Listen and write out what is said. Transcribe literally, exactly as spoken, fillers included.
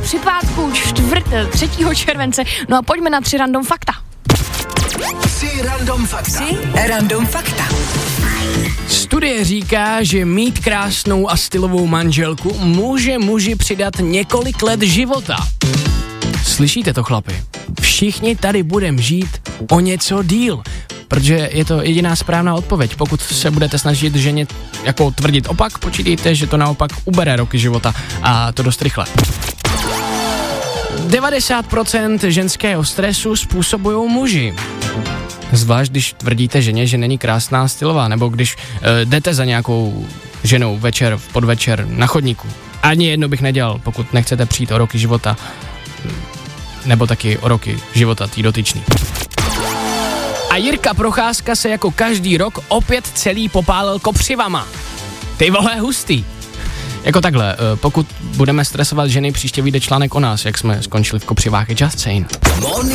při pátku, čtvrt, třetího července. No a pojďme na tři random fakta. Tři random fakta. Tři random fakta. Studie říká, že mít krásnou a stylovou manželku může muži přidat několik let života. Slyšíte to, chlapi? Všichni tady budeme žít o něco díl, protože je to jediná správná odpověď. Pokud se budete snažit ženě jako tvrdit opak, počítejte, že to naopak ubere roky života a to dost rychle. devadesát procent ženského stresu způsobují muži. Zvlášť, když tvrdíte ženě, že není krásná a stylová, nebo když uh, jdete za nějakou ženou večer, v podvečer na chodníku. Ani jedno bych nedělal, pokud nechcete přijít o roky života, nebo taky o roky života tý dotyčný. A Jirka Procházka se jako každý rok opět celý popálil kopřivama. Ty vole, hustý. Jako takhle, pokud budeme stresovat ženy, příště vyjde článek o nás, jak jsme skončili v kopřivách i Just Saying.